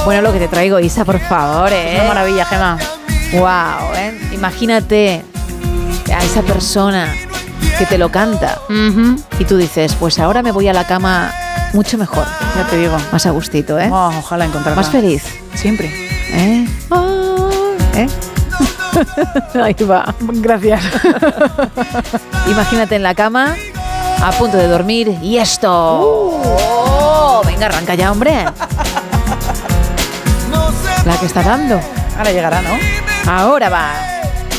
Bueno, lo que te traigo, Isa, por favor, Es una maravilla, Gemma. Wow, imagínate a esa persona que te lo canta y tú dices, pues ahora me voy a la cama mucho mejor. Ya te digo. Más a gustito, ¿eh? Oh, ojalá encontrarla. Más feliz. Siempre. Ahí va. Gracias. Imagínate en la cama, a punto de dormir, y esto. Oh, venga, arranca ya, hombre. La que está dando. Ahora llegará, ¿no? Ahora va.